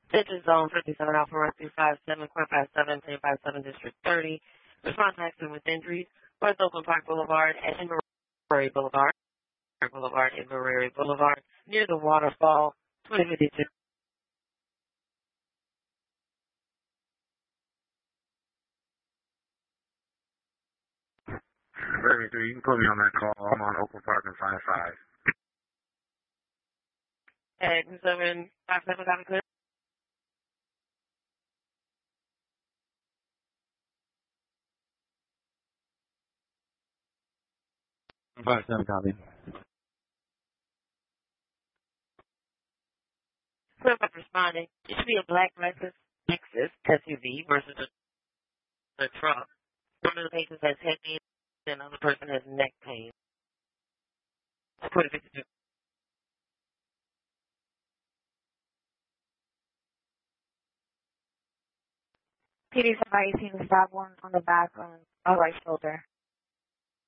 Digit Zone 57 Alpha Rescue 57, Court 57, 1057, District 30. Response to accident with injuries. West Oakland Park Boulevard and Inverary Boulevard. Inverary Boulevard, near the waterfall, 2052. Very good. You can put me on that call. I'm on Oakland Park and 55. And 757 copy clear. 57 copy. Clear up responding. It should be a black Lexus SUV versus a truck. One of the patients has head pain and the other person has neck pain. 2052. PD 518 stab wound on the back on a right shoulder.